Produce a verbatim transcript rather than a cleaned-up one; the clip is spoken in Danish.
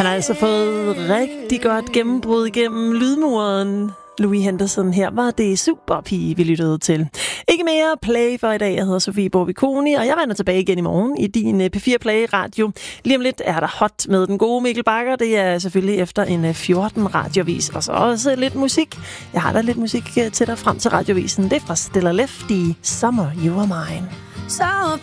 Han har altså fået rigtig godt gennembrud igennem lydmuren. Louis Henderson, her var det Superpige, vi lyttede til. Ikke mere Play for i dag. Jeg hedder Sofie Bovik-Koni, og jeg vender tilbage igen i morgen i din P fire Play Radio. Lige om lidt er der hot med den gode Mikkel Bakker. Det er selvfølgelig efter en fjorten radiovis, og så også lidt musik. Jeg har da lidt musik til dig frem til radiovisen. Det er fra Stella Lefty, Summer You Are Mine. So